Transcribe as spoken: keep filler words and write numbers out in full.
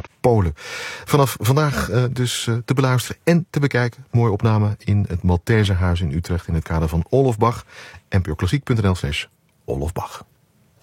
Polen. Vanaf vandaag uh, dus uh, te beluisteren en te bekijken. Mooie opname in het Malteserhuis in Utrecht in het kader van Olof Bach. N P O Klassiek punt n l slash Olof Bach.